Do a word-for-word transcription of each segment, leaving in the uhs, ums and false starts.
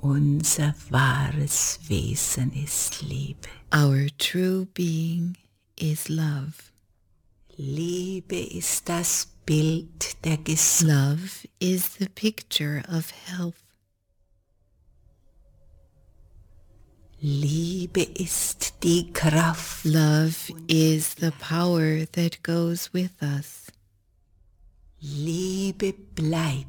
Unser wahres Wesen ist Liebe. Our true being is love. Liebe ist das Bild der Gesundheit. Love is the picture of health. Liebe ist die Kraft. Love is the power that goes with us. Liebe bleibt.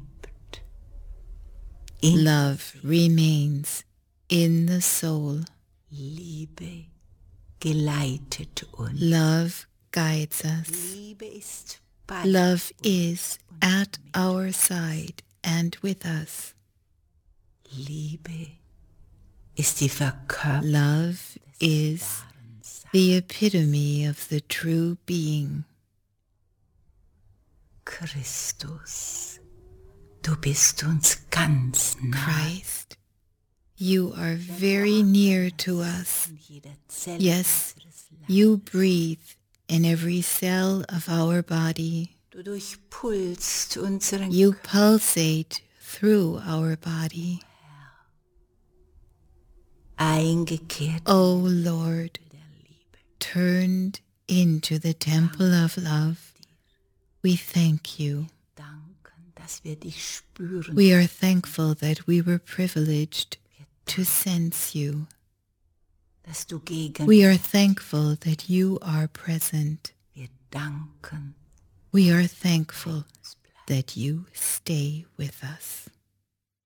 Love remains in the soul. Liebe geleitet uns. Love guides us. Liebe ist bei Love is at our side and with us. Liebe ist die Verkörperung. Love is the epitome of the true being. Christus, du bist uns ganz nah. Christ, you are very near to us. Yes, you breathe in every cell of our body. Du durchpulst unseren You pulsate through our body. eingekehrt O Lord, turned into the temple of love, we thank you. danken, dass wir dich spüren. We are thankful that we were privileged to sense you. Dass du gegen We are thankful that you are present. wir danken. We are thankful that you stay with us.